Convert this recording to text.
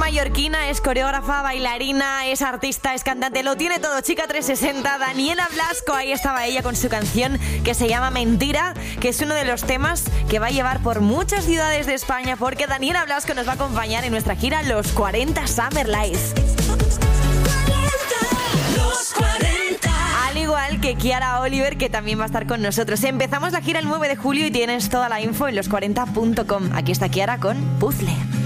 mallorquina, es coreógrafa, bailarina, es artista, es cantante, lo tiene todo, chica 360. Daniela Blasco, ahí estaba ella con su canción que se llama Mentira, que es uno de los temas que va a llevar por muchas ciudades de España, porque Daniela Blasco nos va a acompañar en nuestra gira Los 40 Summer Lights. Los 40. Al igual que Kiara Oliver, que también va a estar con nosotros. Empezamos la gira el 9 de julio y tienes toda la info en los40.com. Aquí está Kiara con Puzzle.